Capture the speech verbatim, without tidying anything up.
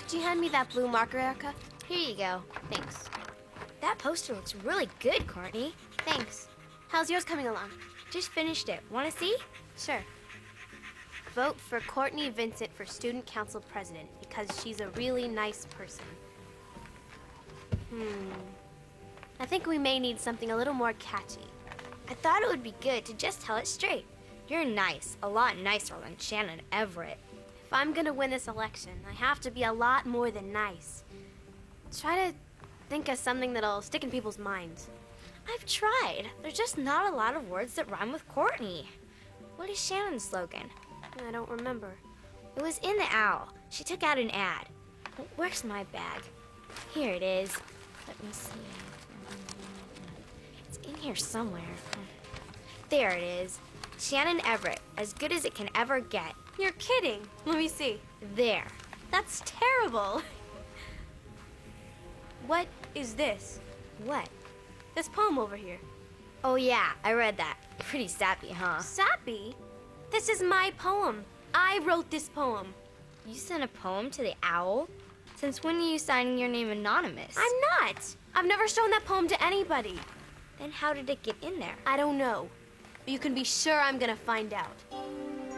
Could you hand me that blue marker, Erica? Here you go. Thanks. That poster looks really good, Courtney. Thanks. How's yours coming along? Just finished it. Want to see? Sure. Vote for Courtney Vincent for Student Council President because she's a really nice person. Hmm. I think we may need something a little more catchy. I thought it would be good to just tell it straight. You're nice, a lot nicer than Shannon Everett. If I'm gonna win this election, I have to be a lot more than nice. Try to think of something that'll stick in people's minds. I've tried. There's just not a lot of words that rhyme with Courtney. What is Shannon's slogan? I don't remember. It was in the Owl. She took out an ad. Where's my bag? Here it is. Let me see. It's in here somewhere. There it is. Shannon Everett, as good as it can ever get. You're kidding. Let me see. There. That's terrible. What is this? What? This poem over here. Oh yeah, I read that. Pretty sappy, huh? Sappy? This is my poem. I wrote this poem. You sent a poem to the Owl? Since when are you signing your name anonymous? I'm not. I've never shown that poem to anybody. Then how did it get in there? I don't know. But you can be sure I'm gonna find out.